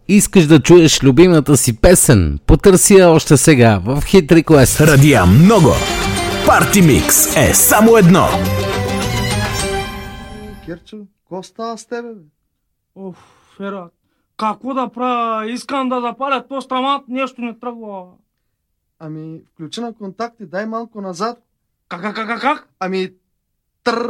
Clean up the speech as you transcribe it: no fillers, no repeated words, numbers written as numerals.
Искаш да чуеш любимата си песен? Потърси я още сега в Hit Request. Радия много. Парти Микс е само едно. Керчо, какво става с тебе, бе? Оф, Фера, какво да правя? Искам да запаля то стамат, нещо не тръгва. Ами, включи на контакти, дай малко назад. Как? Ами, тър.